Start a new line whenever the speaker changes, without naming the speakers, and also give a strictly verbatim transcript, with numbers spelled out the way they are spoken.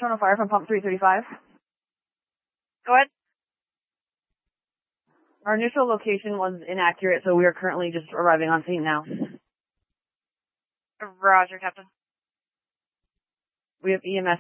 Nocturnal fire from pump three thirty-five.
Go ahead.
Our initial location was inaccurate, so we are currently just arriving on scene now.
Roger, Captain.
We have E M S